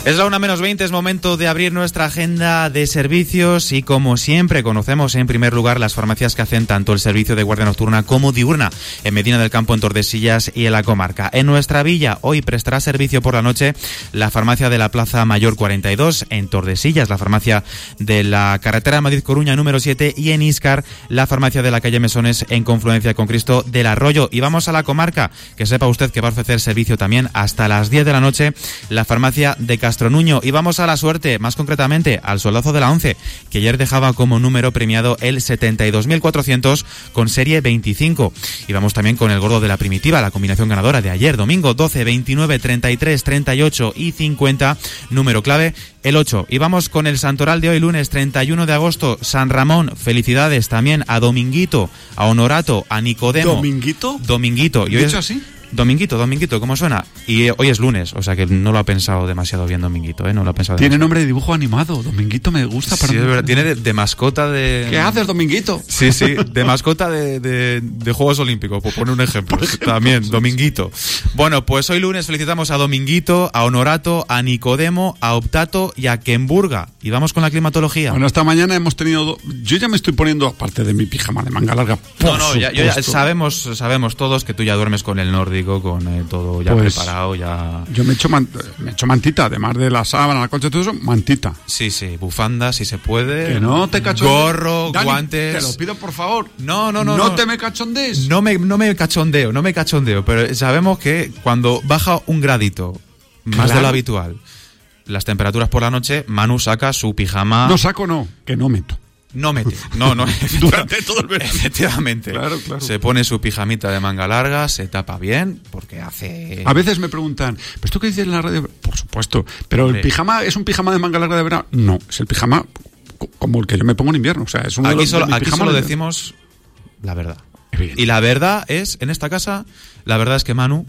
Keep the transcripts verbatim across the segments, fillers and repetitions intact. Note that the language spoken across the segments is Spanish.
Es la una menos veinte, es momento de abrir nuestra agenda de servicios y como siempre conocemos en primer lugar las farmacias que hacen tanto el servicio de guardia nocturna como diurna en Medina del Campo, en Tordesillas y en la comarca. En nuestra villa hoy prestará servicio por la noche la farmacia de la Plaza Mayor cuarenta y dos, en Tordesillas la farmacia de la carretera Madrid-Coruña número siete y en Íscar la farmacia de la calle Mesones en confluencia con Cristo del Arroyo. Y vamos a la comarca, que sepa usted que va a ofrecer servicio también hasta las diez de la noche la farmacia de Castronuño. Y vamos a la suerte, más concretamente al soldazo de la once, que ayer dejaba como número premiado el setenta y dos mil cuatrocientos con serie veinticinco. Y vamos también con el gordo de la primitiva, la combinación ganadora de ayer, domingo, doce, veintinueve, treinta y tres, treinta y ocho y cincuenta, número clave el ocho. Y vamos con el santoral de hoy, lunes treinta y uno de agosto, San Ramón. Felicidades también a Dominguito, a Honorato, a Nicodemo. ¿Dominguito? Dominguito. Y hoy ¿Dicho es... así? Dominguito, Dominguito, ¿cómo suena? Y hoy es lunes, o sea que no lo ha pensado demasiado bien Dominguito, ¿eh? No lo ha pensado Tiene demasiado. nombre de dibujo animado. Dominguito me gusta. Para Sí, es verdad. Tiene de, de mascota de... ¿Qué haces, Dominguito? Sí, sí, de mascota de, de, de Juegos Olímpicos, por poner un ejemplo. Por ejemplo También, Dominguito. Bueno, pues hoy lunes felicitamos a Dominguito, a Honorato, a Nicodemo, a Optato y a Kenburga. Y vamos con la climatología. Bueno, esta mañana hemos tenido... Do... Yo ya me estoy poniendo, aparte de mi pijama de manga larga, No, no, ya, yo ya sabemos, sabemos todos que tú ya duermes con el nórdico, con eh, todo ya pues, preparado, ya... Yo me he hecho, man, me he hecho mantita, además de la sábana, la colcha y todo eso, mantita. Sí, sí, bufanda, si se puede. Que no te cachondees. Gorro, Dani, guantes... te lo pido, por favor. No, no, no. No, no te me cachondees. No me, no me cachondeo, no me cachondeo, pero sabemos que cuando baja un gradito, más claro. de lo habitual, las temperaturas por la noche, Manu saca su pijama... No saco, no, que no meto. No mete, no, no. Durante todo el verano. Efectivamente. Claro, claro. Se pone su pijamita de manga larga, se tapa bien, porque hace... A veces me preguntan, ¿pero esto qué dices en la radio? Por supuesto, pero ¿el pijama es un pijama de manga larga de verano? No, es el pijama como el que yo me pongo en invierno. O sea, es uno aquí de los, solo, de aquí solo de... decimos la verdad. Y la verdad es, en esta casa, la verdad es que Manu,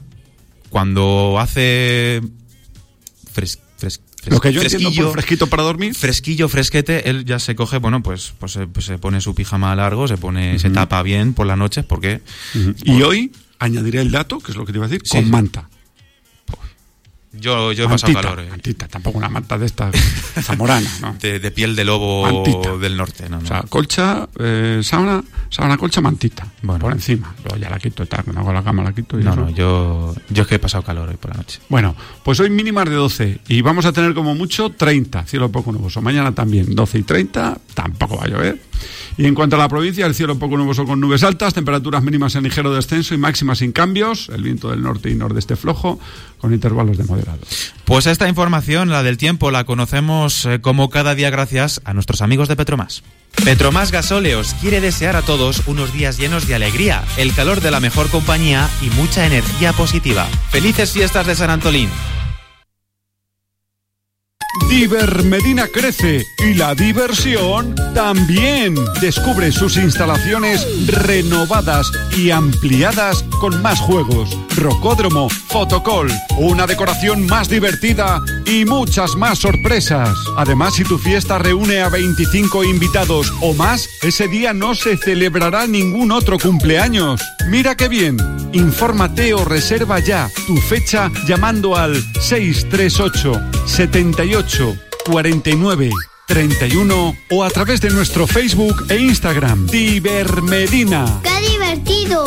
cuando hace... Fres, fres, Lo que yo entiendo por fresquito para dormir. Fresquillo, fresquete, él ya se coge, bueno, pues, pues, se, pues se pone su pijama largo, se pone, uh-huh. se tapa bien por las noches, porque... Uh-huh. Y por... hoy añadiré el dato, que es lo que te iba a decir, sí. con manta. Yo, yo he mantita, pasado calor. Eh. Mantita, tampoco una manta de esta zamorana, ¿no? De, de piel de lobo mantita. Del norte, ¿no? no. O sea, colcha, eh, sábana, sábana, colcha, mantita. Bueno. Por encima. Luego ya la quito, tal, cuando hago la cama la quito. Y no, eso. no, yo, yo es que he pasado calor hoy por la noche. Bueno, pues hoy mínimas de doce y vamos a tener como mucho treinta, cielo poco nuboso. Mañana también doce y treinta, tampoco va a llover. Y en cuanto a la provincia, el cielo poco nuboso con nubes altas, temperaturas mínimas en ligero descenso y máximas sin cambios, el viento del norte y nordeste flojo, con intervalos de moderado. Pues esta información, la del tiempo, la conocemos eh, como cada día gracias a nuestros amigos de Petromás. Petromás Gasóleos quiere desear a todos unos días llenos de alegría, el calor de la mejor compañía y mucha energía positiva. ¡Felices fiestas de San Antolín! Divermedina crece y la diversión también. Descubre sus instalaciones renovadas y ampliadas con más juegos, rocódromo, fotocall, una decoración más divertida y muchas más sorpresas. Además, si tu fiesta reúne a veinticinco invitados o más, ese día no se celebrará ningún otro cumpleaños. Mira qué bien. Infórmate o reserva ya tu fecha llamando al seis tres ocho, setenta y ocho, cuarenta y nueve, treinta y uno o a través de nuestro Facebook e Instagram. Divermedina. ¡Qué divertido!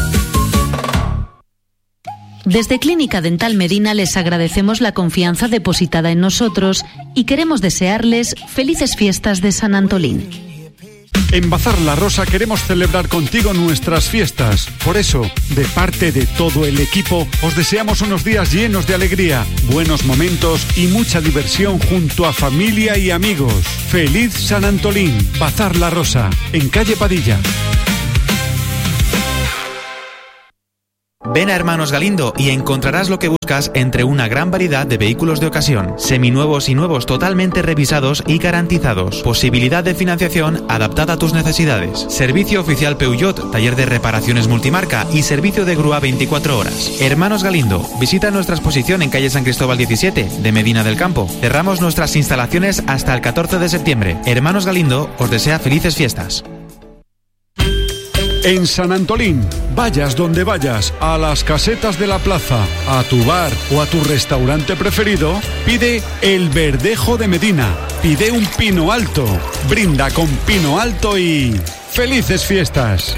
Desde Clínica Dental Medina les agradecemos la confianza depositada en nosotros y queremos desearles felices fiestas de San Antolín. En Bazar La Rosa queremos celebrar contigo nuestras fiestas. Por eso, de parte de todo el equipo, os deseamos unos días llenos de alegría, buenos momentos y mucha diversión junto a familia y amigos. ¡Feliz San Antolín! Bazar La Rosa, en calle Padilla. Ven a Hermanos Galindo y encontrarás lo que buscas entre una gran variedad de vehículos de ocasión, seminuevos y nuevos totalmente revisados y garantizados. Posibilidad de financiación adaptada a tus necesidades. Servicio oficial Peugeot, taller de reparaciones multimarca y servicio de grúa veinticuatro horas. Hermanos Galindo, visita nuestra exposición en calle San Cristóbal diecisiete de Medina del Campo. Cerramos nuestras instalaciones hasta el catorce de septiembre. Hermanos Galindo os desea felices fiestas. En San Antolín, vayas donde vayas, a las casetas de la plaza, a tu bar o a tu restaurante preferido, pide el Verdejo de Medina. Pide un pino alto, brinda con pino alto y ¡felices fiestas!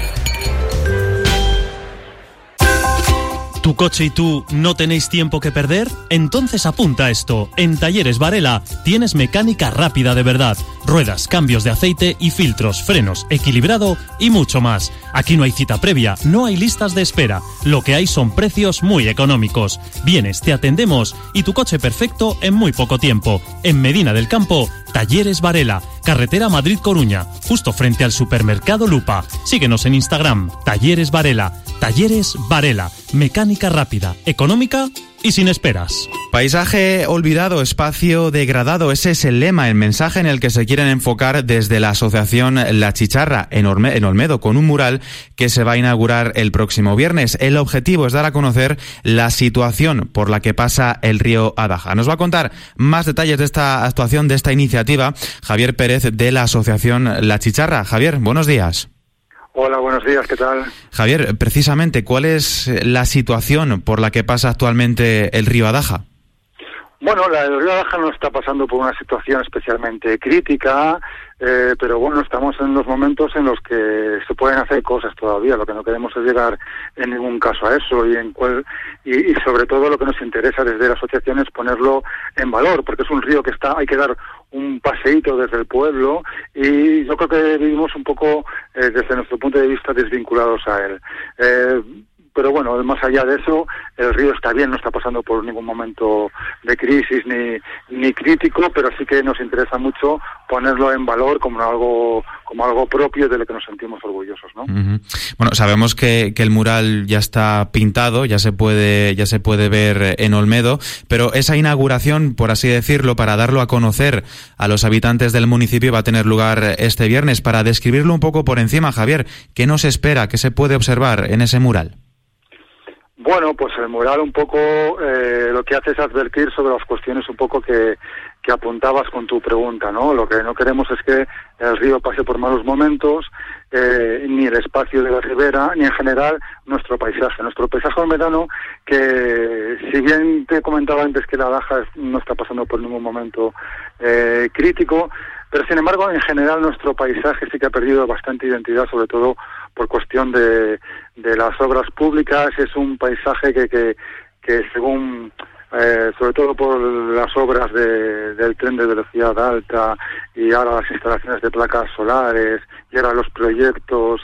¿Tu coche y tú no tenéis tiempo que perder? Entonces apunta esto. En Talleres Varela tienes mecánica rápida de verdad. Ruedas, cambios de aceite y filtros, frenos, equilibrado y mucho más. Aquí no hay cita previa, no hay listas de espera. Lo que hay son precios muy económicos. Vienes, te atendemos y tu coche perfecto en muy poco tiempo. En Medina del Campo, Talleres Varela, carretera Madrid-Coruña, justo frente al supermercado Lupa. Síguenos en Instagram, Talleres Varela. Talleres Varela, mecánica rápida, económica y sin esperas. Paisaje olvidado, espacio degradado, ese es el lema, el mensaje en el que se quieren enfocar desde la asociación La Chicharra en, Orme- en Olmedo, con un mural que se va a inaugurar el próximo viernes. El objetivo es dar a conocer la situación por la que pasa el río Adaja. Nos va a contar más detalles de esta actuación, de esta iniciativa, Javier Pérez de la asociación La Chicharra. Javier, buenos días. Hola, buenos días, ¿qué tal? Javier, precisamente, ¿cuál es la situación por la que pasa actualmente el río Adaja? Bueno, la, el río Adaja no está pasando por una situación especialmente crítica, eh, pero bueno, estamos en los momentos en los que se pueden hacer cosas todavía. Lo que no queremos es llegar en ningún caso a eso y, en cual, y, y sobre todo lo que nos interesa desde la asociación es ponerlo en valor, porque es un río que está, hay que dar un paseíto desde el pueblo y yo creo que vivimos un poco eh, desde nuestro punto de vista desvinculados a él. Eh, pero bueno, más allá de eso, el río está bien, no está pasando por ningún momento de crisis ni, ni crítico, pero sí que nos interesa mucho ponerlo en valor como algo como algo propio de lo que nos sentimos orgullosos, ¿no? Uh-huh. Bueno, sabemos que, que el mural ya está pintado, ya se puede ya se puede ver en Olmedo, pero esa inauguración, por así decirlo, para darlo a conocer a los habitantes del municipio, va a tener lugar este viernes. Para describirlo un poco por encima, Javier, ¿qué nos espera? ¿Qué se puede observar en ese mural? Bueno, pues el mural un poco eh, lo que hace es advertir sobre las cuestiones un poco que, que apuntabas con tu pregunta, ¿no? Lo que no queremos es que el río pase por malos momentos, eh, ni el espacio de la ribera, ni en general nuestro paisaje. Nuestro paisaje olmedano, que si bien te comentaba antes que la Adaja no está pasando por ningún momento eh, crítico, pero sin embargo en general nuestro paisaje sí que ha perdido bastante identidad, sobre todo por cuestión de, de las obras públicas. Es un paisaje que, que, que según, eh, sobre todo por las obras de, del tren de velocidad alta y ahora las instalaciones de placas solares y ahora los proyectos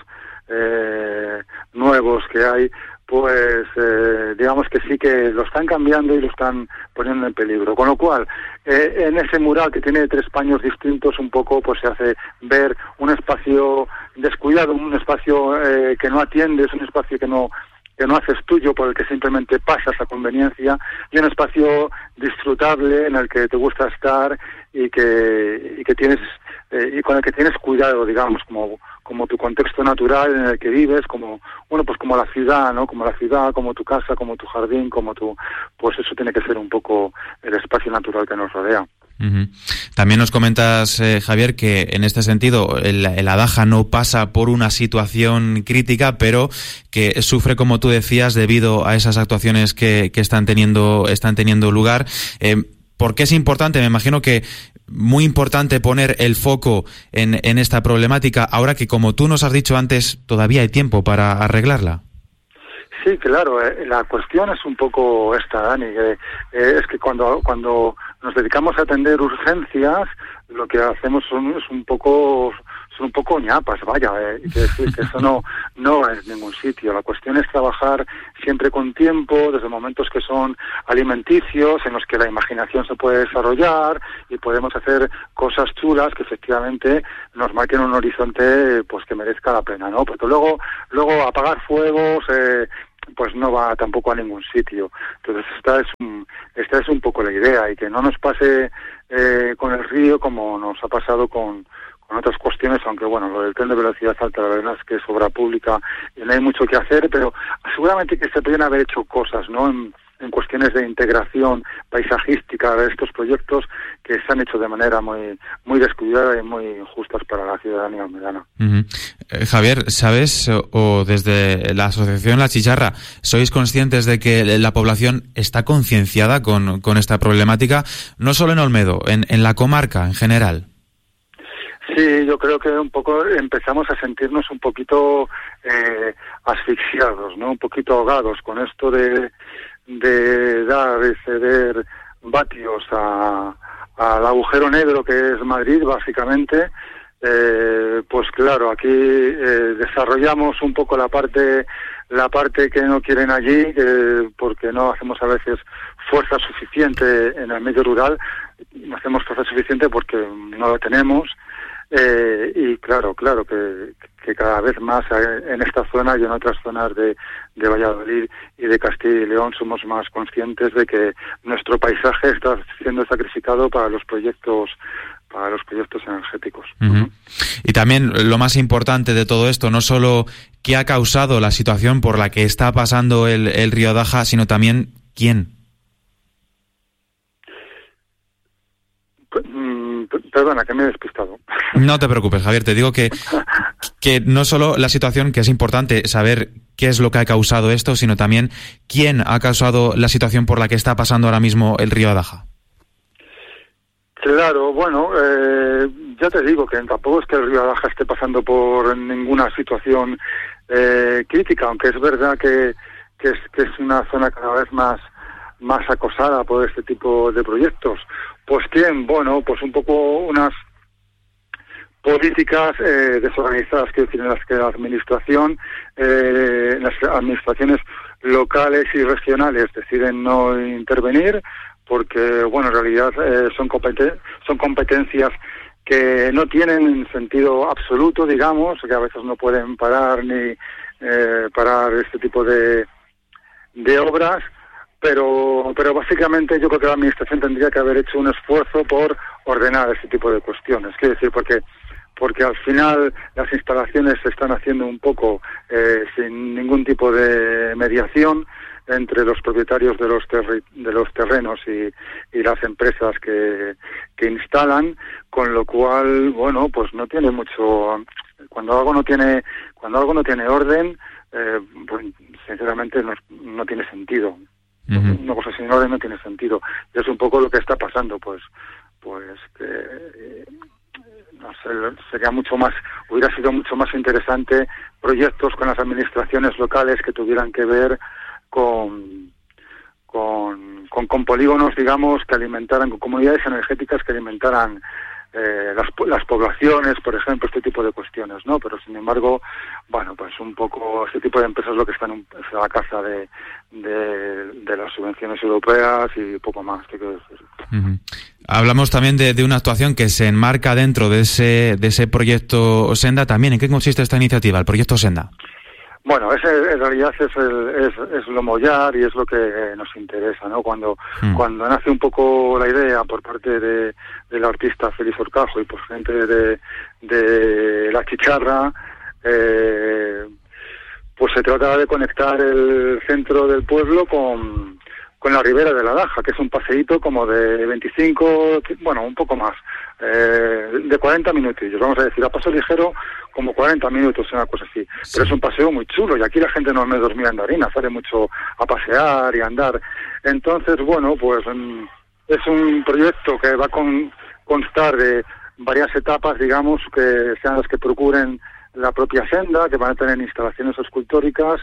eh, nuevos que hay, pues eh, digamos que sí que lo están cambiando y lo están poniendo en peligro. Con lo cual, eh, en ese mural que tiene tres paños distintos, un poco pues se hace ver un espacio descuidado, un espacio eh, que no atiendes, un espacio que no que no haces tuyo, por el que simplemente pasas a conveniencia, y un espacio disfrutable en el que te gusta estar y que y que tienes eh, y con el que tienes cuidado, digamos, como como tu contexto natural en el que vives, como bueno pues como la ciudad, ¿no? Como la ciudad, como tu casa, como tu jardín, como tu pues eso tiene que ser un poco el espacio natural que nos rodea. Uh-huh. También nos comentas, eh, Javier, que en este sentido el, el Adaja no pasa por una situación crítica, pero que sufre, como tú decías, debido a esas actuaciones que, que están teniendo están teniendo lugar. Eh, ¿Por qué es importante? Me imagino que muy importante poner el foco en, en esta problemática, ahora que, como tú nos has dicho antes, todavía hay tiempo para arreglarla. Sí, claro. Eh, la cuestión es un poco esta, Dani. Eh, eh, es que cuando cuando nos dedicamos a atender urgencias, lo que hacemos son, es un poco son un poco ñapas, vaya. Eh, quiero decir que eso no no va en ningún sitio. La cuestión es trabajar siempre con tiempo, desde momentos que son alimenticios, en los que la imaginación se puede desarrollar y podemos hacer cosas chulas que efectivamente nos marquen un horizonte pues que merezca la pena, ¿no? Porque luego luego apagar fuegos eh, pues no va tampoco a ningún sitio. Entonces esta es un, esta es un poco la idea, y que no nos pase eh, con el río como nos ha pasado con, con otras cuestiones, aunque bueno, lo del tren de velocidad alta la verdad es que es obra pública y no hay mucho que hacer, pero seguramente que se podrían haber hecho cosas, ¿no? En, en cuestiones de integración paisajística de estos proyectos que se han hecho de manera muy muy descuidada y muy injustas para la ciudadanía almedana. Uh-huh. Eh, Javier, ¿sabes o, o desde la asociación La Chicharra sois conscientes de que la población está concienciada con, con esta problemática, no solo en Olmedo, en, en la comarca en general? Sí, yo creo que un poco empezamos a sentirnos un poquito eh, asfixiados, ¿no? Un poquito ahogados con esto de, de dar y ceder vatios a, al agujero negro que es Madrid, básicamente. Eh, pues claro, aquí eh, desarrollamos un poco la parte la parte que no quieren allí, eh, porque no hacemos a veces fuerza suficiente en el medio rural, no hacemos fuerza suficiente porque no lo tenemos. Eh, y claro, claro que, que cada vez más en esta zona y en otras zonas de, de Valladolid y de Castilla y León somos más conscientes de que nuestro paisaje está siendo sacrificado para los proyectos para los proyectos energéticos. Uh-huh. Y también lo más importante de todo esto, no solo qué ha causado la situación por la que está pasando el, el río Daja, sino también quién. Perdona, que me he despistado. No te preocupes, Javier, te digo que, que no solo la situación, que es importante saber qué es lo que ha causado esto, sino también quién ha causado la situación por la que está pasando ahora mismo el río Daja. Claro, bueno, eh, ya te digo que tampoco es que el río Daja esté pasando por ninguna situación eh, crítica, aunque es verdad que, que, es, que es una zona cada vez más, más acosada por este tipo de proyectos. Pues quién, bueno, pues un poco unas políticas eh, desorganizadas, que decir, en las que la administración, eh, las administraciones locales y regionales deciden no intervenir, porque, bueno, en realidad eh, son competen- son competencias que no tienen sentido absoluto, digamos, que a veces no pueden parar ni eh, parar este tipo de, de obras. Pero pero básicamente yo creo que la administración tendría que haber hecho un esfuerzo por ordenar este tipo de cuestiones. Quiero decir, porque porque al final las instalaciones se están haciendo un poco eh, sin ningún tipo de mediación entre los propietarios de los terri- de los terrenos y, y las empresas que, que instalan, con lo cual, bueno, pues no tiene mucho. Cuando algo no tiene cuando algo no tiene orden, eh, pues sinceramente no, no tiene sentido. Uh-huh. Una cosa sin orden no tiene sentido. Y es un poco lo que está pasando, pues pues que eh, no sé, sería mucho más, hubiera sido mucho más interesante proyectos con las administraciones locales que tuvieran que ver con con, con, con polígonos, digamos, que alimentaran, con comunidades energéticas que alimentaran eh, las, las poblaciones, por ejemplo, este tipo de cuestiones, ¿no? Pero sin embargo, bueno, pues un poco este tipo de empresas lo que están es a la caza de, de, de las subvenciones europeas y poco más, ¿qué quiero decir? Uh-huh. Hablamos también de, de una actuación que se enmarca dentro de ese de ese proyecto Senda también. ¿En qué consiste esta iniciativa, el proyecto Senda? Bueno, ese en realidad es, el, es, es lo mollar y es lo que nos interesa, ¿no? Cuando mm. cuando nace un poco la idea por parte de del artista Félix Horcajo y por gente de, de La Chicharra, eh, pues se trata de conectar el centro del pueblo con, con la ribera de la Daja, que es un paseíto como de veinticinco, bueno, un poco más, eh, de cuarenta minutillos, vamos a decir, a paso ligero, como cuarenta minutos, una cosa así. Sí. Pero es un paseo muy chulo y aquí la gente no me dormía en Darina, sale mucho a pasear y a andar. Entonces, bueno, pues um, es un proyecto que va a con, constar de varias etapas, digamos, que sean las que procuren la propia senda, que van a tener instalaciones escultóricas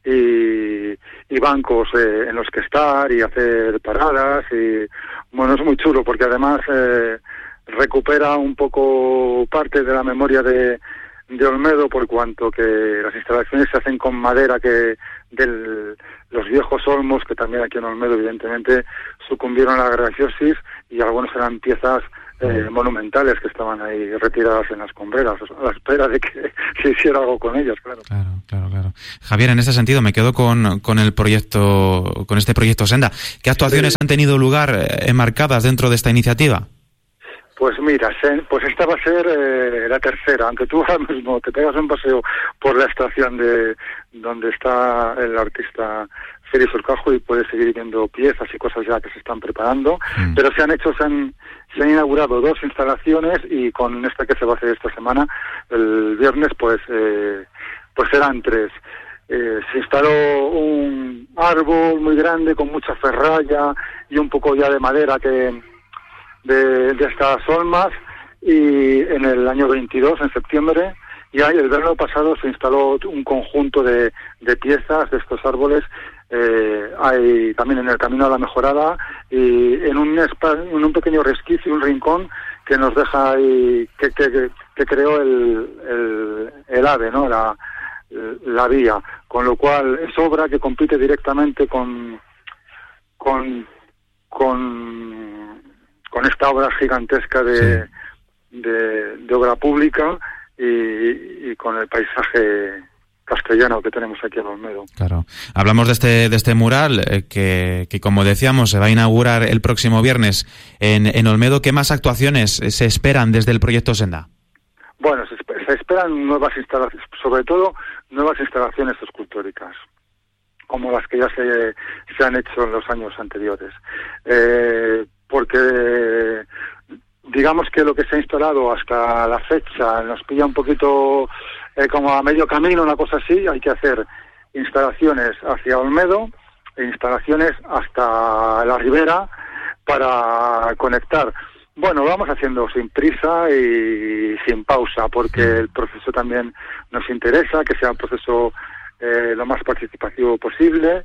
y, y bancos eh, en los que estar y hacer paradas. Y bueno, es muy chulo porque además eh, recupera un poco parte de la memoria de de Olmedo, por cuanto que las instalaciones se hacen con madera que de los viejos olmos, que también aquí en Olmedo evidentemente sucumbieron a la grafiosis, y algunos eran piezas eh, monumentales que estaban ahí retiradas en las combreras, a la espera de que se hiciera algo con ellas, claro. Claro, claro, claro. Javier, en ese sentido me quedo con, con el proyecto, con este proyecto Senda. ¿Qué actuaciones sí. han tenido lugar eh, enmarcadas dentro de esta iniciativa? Pues mira, pues esta va a ser eh, la tercera, aunque tú ahora mismo te pegas un paseo por la estación de donde está el artista serie Surcajo y puedes seguir viendo piezas y cosas ya que se están preparando, mm. pero se han hecho, se han, se han inaugurado dos instalaciones y con esta que se va a hacer esta semana, el viernes, pues, eh, pues serán tres. Eh, se instaló un árbol muy grande con mucha ferralla y un poco ya de madera que de, de estas olmas, y en el año veintidós, en septiembre, y ahí el verano pasado se instaló un conjunto de, de piezas de estos árboles, eh, hay también en el Camino a la Mejorada, y en un espa, en un pequeño resquicio, un rincón que nos deja ahí, que, que, que creó el, el, el AVE, ¿no? La, la vía, con lo cual es obra que compite directamente con con con, con esta obra gigantesca de, sí. de, de obra pública y, y con el paisaje castellano que tenemos aquí en Olmedo. Claro. Hablamos de este de este mural eh, que, que, como decíamos, se va a inaugurar el próximo viernes en, en Olmedo. ¿Qué más actuaciones se esperan desde el proyecto Senda? Bueno, se, se esperan nuevas instalaciones, sobre todo nuevas instalaciones escultóricas, como las que ya se, se han hecho en los años anteriores. Eh, porque digamos que lo que se ha instalado hasta la fecha nos pilla un poquito eh, como a medio camino, una cosa así. Hay que hacer instalaciones hacia Olmedo e instalaciones hasta la Ribera para conectar. Bueno, vamos haciendo sin prisa y sin pausa, porque el proceso también nos interesa, que sea un proceso eh, lo más participativo posible.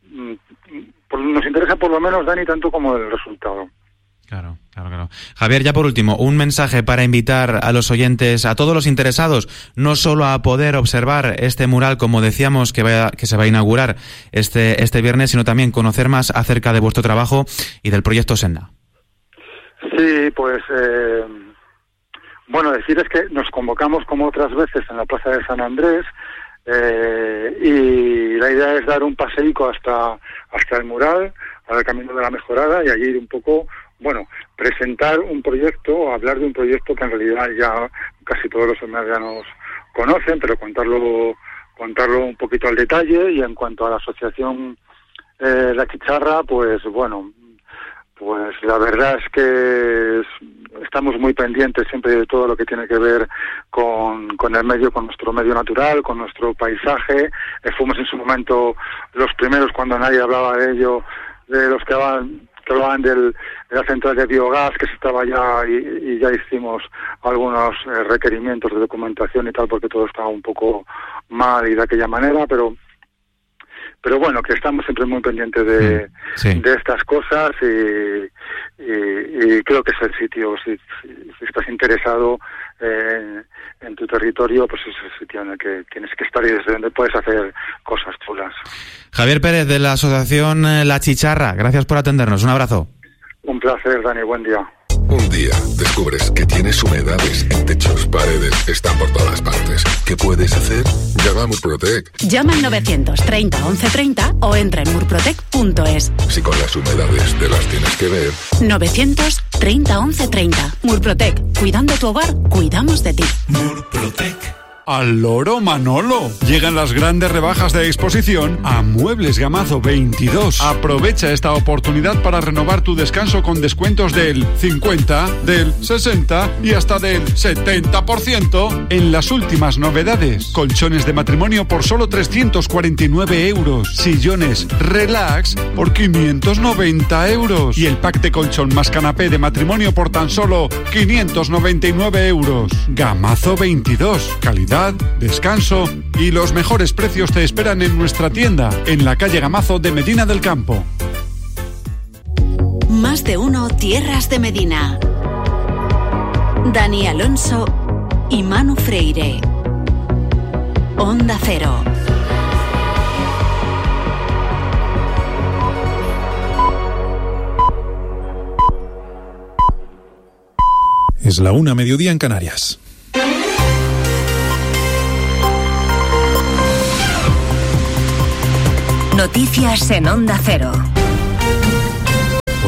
Nos interesa por lo menos, Dani, tanto como el resultado. Claro, claro, claro. Javier, ya por último, un mensaje para invitar a los oyentes, a todos los interesados, no solo a poder observar este mural, como decíamos, que, vaya, que se va a inaugurar este, este viernes, sino también conocer más acerca de vuestro trabajo y del proyecto Senda. Sí, pues, eh, bueno, decir es que nos convocamos como otras veces en la Plaza de San Andrés, eh, y la idea es dar un paseico hasta, hasta el mural, al Camino de la Mejorada, y allí ir un poco, bueno, presentar un proyecto, hablar de un proyecto que en realidad ya casi todos los olmedanos conocen, pero contarlo, contarlo un poquito al detalle. Y en cuanto a la asociación eh, La Chicharra, pues bueno, pues la verdad es que es, estamos muy pendientes siempre de todo lo que tiene que ver con, con el medio, con nuestro medio natural, con nuestro paisaje. Eh, fuimos en su momento los primeros, cuando nadie hablaba de ello, de los que hablaban, que hablaban del, de la central de biogás, que se estaba ya, y, y ya hicimos algunos eh, requerimientos de documentación y tal, porque todo estaba un poco mal y de aquella manera, pero pero bueno, que estamos siempre muy pendientes de, sí. de estas cosas, y, y, y creo que es el sitio. Si, si, si estás interesado eh, en tu territorio, pues es el sitio en el que tienes que estar y desde donde puedes hacer cosas chulas. Javier Pérez, de la asociación La Chicharra, gracias por atendernos. Un abrazo. Un placer, Dani, buen día. Un día descubres que tienes humedades en techos, paredes, están por todas partes. ¿Qué puedes hacer? Llama a Murprotec. Llama al novecientos treinta once treinta o entra en murprotec punto es. Si con las humedades te las tienes que ver. novecientos treinta once treinta. Murprotec. Cuidando tu hogar, cuidamos de ti. Murprotec. Al loro Manolo. Llegan las grandes rebajas de exposición a Muebles Gamazo veintidós. Aprovecha esta oportunidad para renovar tu descanso con descuentos del cincuenta, del sesenta y hasta del setenta por ciento en las últimas novedades. Colchones de matrimonio por solo trescientos cuarenta y nueve euros. Sillones Relax por quinientos noventa euros. Y el pack de colchón más canapé de matrimonio por tan solo quinientos noventa y nueve euros. Gamazo veintidós. Calidad, descanso y los mejores precios te esperan en nuestra tienda, en la calle Gamazo de Medina del Campo. Más de uno Tierras de Medina. Dani Alonso y Manu Freire. Onda Cero. Es la una, mediodía en Canarias. Noticias en Onda Cero.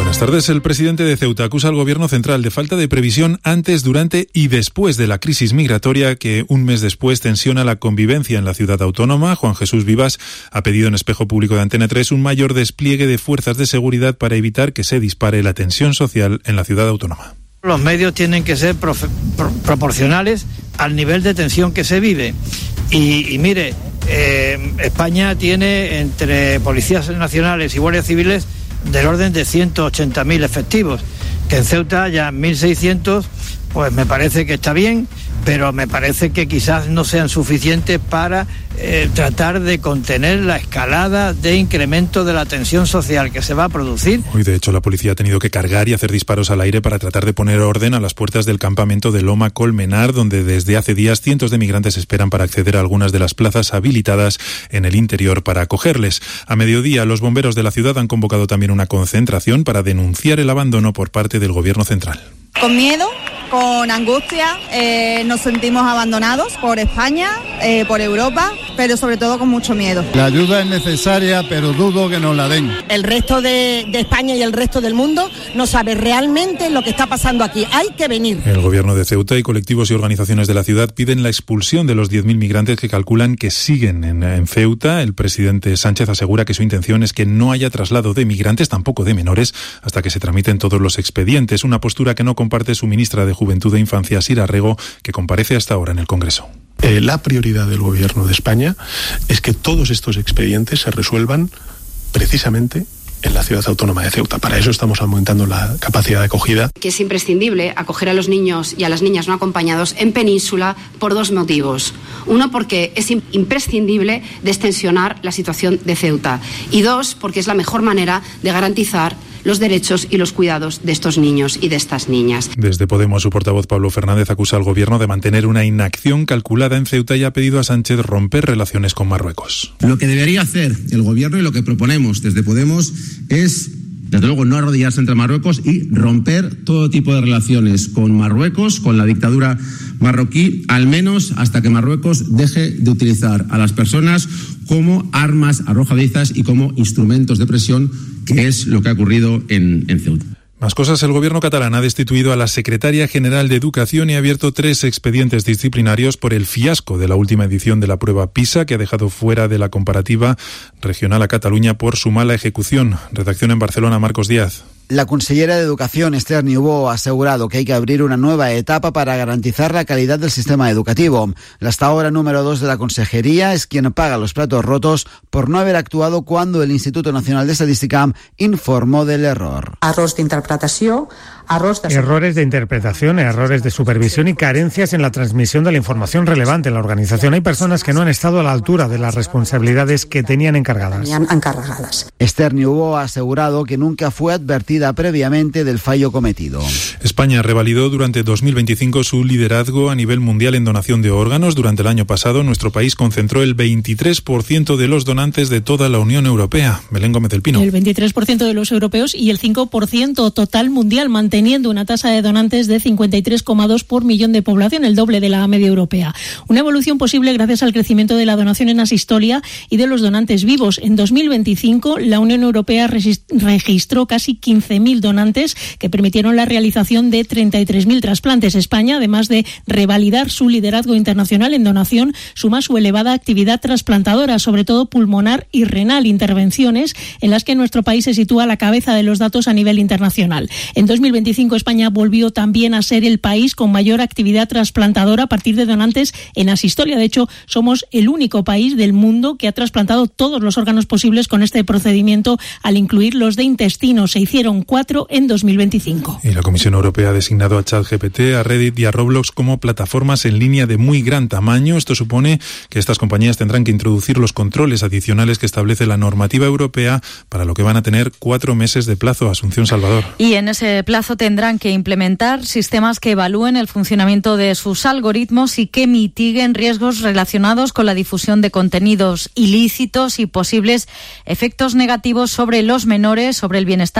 Buenas tardes. El presidente de Ceuta acusa al gobierno central de falta de previsión antes, durante y después de la crisis migratoria que un mes después tensiona la convivencia en la ciudad autónoma. Juan Jesús Vivas ha pedido en Espejo Público de Antena tres un mayor despliegue de fuerzas de seguridad para evitar que se dispare la tensión social en la ciudad autónoma. Los medios tienen que ser profe- pro- proporcionales al nivel de tensión que se vive. Y, y mire, eh, España tiene entre policías nacionales y guardias civiles del orden de ciento ochenta mil efectivos, que en Ceuta ya mil seiscientos, pues me parece que está bien, pero me parece que quizás no sean suficientes para eh, tratar de contener la escalada de incremento de la tensión social que se va a producir. Hoy, de hecho, la policía ha tenido que cargar y hacer disparos al aire para tratar de poner orden a las puertas del campamento de Loma Colmenar, donde desde hace días cientos de migrantes esperan para acceder a algunas de las plazas habilitadas en el interior para acogerles. A mediodía, los bomberos de la ciudad han convocado también una concentración para denunciar el abandono por parte del gobierno central. Con miedo, con angustia, eh, nos sentimos abandonados por España, eh, por Europa, pero sobre todo con mucho miedo. La ayuda es necesaria, pero dudo que nos la den. El resto de, de España y el resto del mundo no sabe realmente lo que está pasando aquí. Hay que venir. El gobierno de Ceuta y colectivos y organizaciones de la ciudad piden la expulsión de los diez mil migrantes que calculan que siguen en, en Ceuta. El presidente Sánchez asegura que su intención es que no haya traslado de migrantes, tampoco de menores, hasta que se tramiten todos los expedientes. Una postura que no comparte su ministra de Juventud e Infancia, Sira Rego, que comparece hasta ahora en el Congreso. Eh, la prioridad del Gobierno de España es que todos estos expedientes se resuelvan precisamente en la ciudad autónoma de Ceuta. Para eso estamos aumentando la capacidad de acogida. Que es imprescindible acoger a los niños y a las niñas no acompañados en Península por dos motivos. Uno, porque es imprescindible destensionar la situación de Ceuta. Y dos, porque es la mejor manera de garantizar los derechos y los cuidados de estos niños y de estas niñas. Desde Podemos, su portavoz Pablo Fernández acusa al gobierno de mantener una inacción calculada en Ceuta y ha pedido a Sánchez romper relaciones con Marruecos. Lo que debería hacer el gobierno y lo que proponemos desde Podemos es, desde luego, no arrodillarse ante Marruecos y romper todo tipo de relaciones con Marruecos, con la dictadura marroquí, al menos hasta que Marruecos deje de utilizar a las personas como armas arrojadizas y como instrumentos de presión, que es lo que ha ocurrido en, en Ceuta. Más cosas, el gobierno catalán ha destituido a la secretaria general de Educación y ha abierto tres expedientes disciplinarios por el fiasco de la última edición de la prueba PISA, que ha dejado fuera de la comparativa regional a Cataluña por su mala ejecución. Redacción en Barcelona, Marcos Díaz. La consellera de Educación, Esther Niubó, ha asegurado que hay que abrir una nueva etapa para garantizar la calidad del sistema educativo. La hasta ahora número dos de la consejería es quien paga los platos rotos por no haber actuado cuando el Instituto Nacional de Estadística informó del error. Errors d'interpretació, errors de... Errores de interpretación, errores de supervisión y carencias en la transmisión de la información relevante en la organización. Hay personas que no han estado a la altura de las responsabilidades que tenían encargadas. encargadas. Esther Niubó ha asegurado que nunca fue advertida previamente del fallo cometido. España revalidó durante dos mil veinticinco su liderazgo a nivel mundial en donación de órganos. Durante el año pasado, nuestro país concentró el veintitrés por ciento de los donantes de toda la Unión Europea. Belén Gómez del Pino. El veintitrés por ciento de los europeos y el cinco por ciento total mundial, manteniendo una tasa de donantes de cincuenta y tres coma dos por millón de población, el doble de la media europea. Una evolución posible gracias al crecimiento de la donación en asistolia y de los donantes vivos. En dos mil veinticinco, la Unión Europea registró casi quince mil donantes que permitieron la realización de treinta y tres mil trasplantes. España, además de revalidar su liderazgo internacional en donación, suma su elevada actividad trasplantadora, sobre todo pulmonar y renal, intervenciones en las que nuestro país se sitúa a la cabeza de los datos a nivel internacional. En dos mil veinticinco, España volvió también a ser el país con mayor actividad trasplantadora a partir de donantes en asistolia. De hecho, somos el único país del mundo que ha trasplantado todos los órganos posibles con este procedimiento, al incluir los de intestino. Se hicieron cuatro en dos mil veinticinco. Y la Comisión Europea ha designado a ChatGPT, a Reddit y a Roblox como plataformas en línea de muy gran tamaño. Esto supone que estas compañías tendrán que introducir los controles adicionales que establece la normativa europea, para lo que van a tener cuatro meses de plazo. Asunción Salvador. Y en ese plazo tendrán que implementar sistemas que evalúen el funcionamiento de sus algoritmos y que mitiguen riesgos relacionados con la difusión de contenidos ilícitos y posibles efectos negativos sobre los menores, sobre el bienestar físico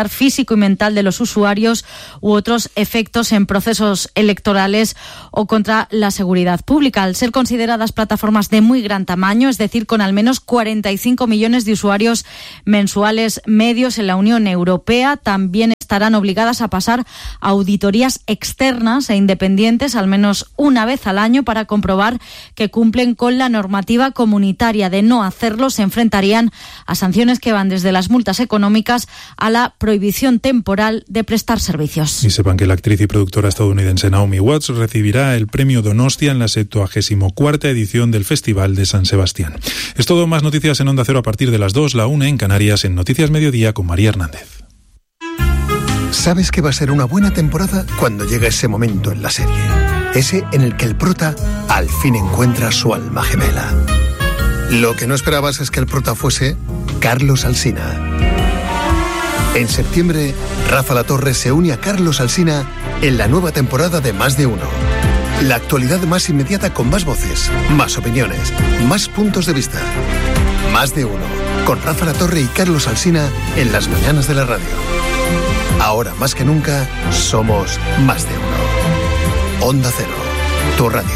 físico y mental de los usuarios u otros efectos en procesos electorales o contra la seguridad pública. Al ser consideradas plataformas de muy gran tamaño, es decir, con al menos cuarenta y cinco millones de usuarios mensuales medios en la Unión Europea, también estarán obligadas a pasar a auditorías externas e independientes al menos una vez al año para comprobar que cumplen con la normativa comunitaria. De no hacerlo, se enfrentarían a sanciones que van desde las multas económicas a la prohibición temporal de prestar servicios. Y sepan que la actriz y productora estadounidense Naomi Watts recibirá el premio Donostia en la septuagésimo cuarta edición del Festival de San Sebastián. Es todo, más noticias en Onda Cero a partir de las dos, la una en Canarias, en Noticias Mediodía con María Hernández. Sabes que va a ser una buena temporada cuando llega ese momento en la serie. Ese en el que el prota al fin encuentra su alma gemela. Lo que no esperabas es que el prota fuese Carlos Alsina. En septiembre, Rafa Latorre se une a Carlos Alsina en la nueva temporada de Más de Uno. La actualidad más inmediata con más voces, más opiniones, más puntos de vista. Más de Uno, con Rafa Latorre y Carlos Alsina en las mañanas de la radio. Ahora más que nunca, somos Más de Uno. Onda Cero, tu radio.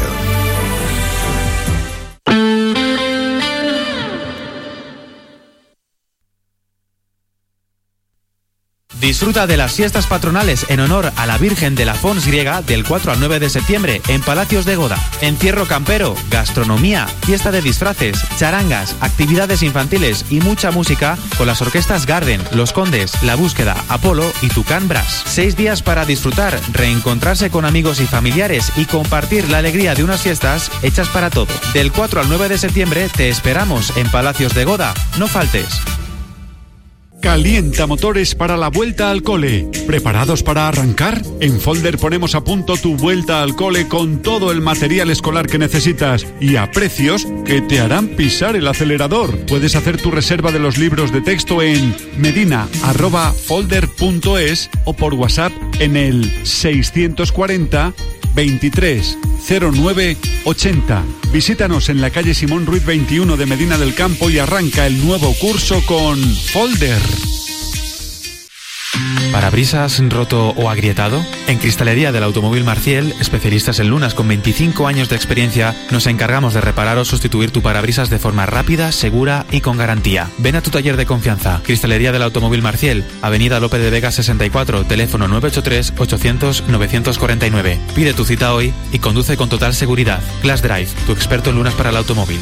Disfruta de las fiestas patronales en honor a la Virgen de la Fons griega del cuatro al nueve de septiembre en Palacios de Goda. Encierro campero, gastronomía, fiesta de disfraces, charangas, actividades infantiles y mucha música con las orquestas Garden, Los Condes, La Búsqueda, Apolo y Tucán Brass. Seis días para disfrutar, reencontrarse con amigos y familiares y compartir la alegría de unas fiestas hechas para todo. Del cuatro al nueve de septiembre te esperamos en Palacios de Goda. No faltes. Calienta motores para la vuelta al cole. ¿Preparados para arrancar? En Folder ponemos a punto tu vuelta al cole con todo el material escolar que necesitas y a precios que te harán pisar el acelerador. Puedes hacer tu reserva de los libros de texto en medina arroba folder punto es o por WhatsApp en el seiscientos cuarenta veintitrés cero nueve ochenta. Visítanos en la calle Simón Ruiz veintiuno de Medina del Campo y arranca el nuevo curso con Folder. ¿Parabrisas roto o agrietado? En Cristalería del Automóvil Marciel, especialistas en lunas con veinticinco años de experiencia, nos encargamos de reparar o sustituir tu parabrisas de forma rápida, segura y con garantía. Ven a tu taller de confianza. Cristalería del Automóvil Marciel, Avenida Lope de Vega sesenta y cuatro, teléfono nueve ocho tres ochocientos novecientos cuarenta y nueve. Pide tu cita hoy y conduce con total seguridad. Glass Drive, tu experto en lunas para el automóvil.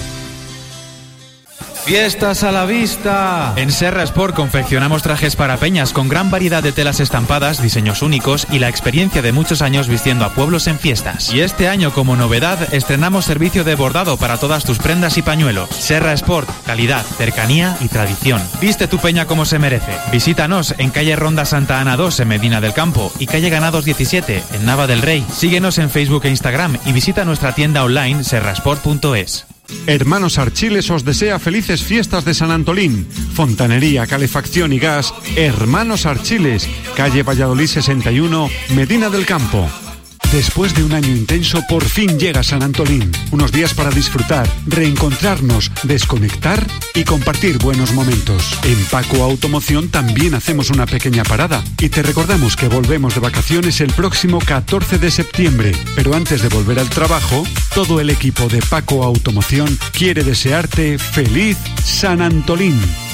¡Fiestas a la vista! En Serra Sport confeccionamos trajes para peñas con gran variedad de telas estampadas, diseños únicos y la experiencia de muchos años vistiendo a pueblos en fiestas. Y este año, como novedad, estrenamos servicio de bordado para todas tus prendas y pañuelos. Serra Sport, calidad, cercanía y tradición. Viste tu peña como se merece. Visítanos en calle Ronda Santa Ana dos en Medina del Campo y calle Ganados diecisiete en Nava del Rey. Síguenos en Facebook e Instagram y visita nuestra tienda online serrasport punto es. Hermanos Archiles os desea felices fiestas de San Antolín. Fontanería, calefacción y gas. Hermanos Archiles, calle Valladolid sesenta y uno, Medina del Campo. Después de un año intenso, por fin llega San Antolín. Unos días para disfrutar, reencontrarnos, desconectar y compartir buenos momentos. En Paco Automoción también hacemos una pequeña parada y te recordamos que volvemos de vacaciones el próximo catorce de septiembre. Pero antes de volver al trabajo, todo el equipo de Paco Automoción quiere desearte feliz San Antolín.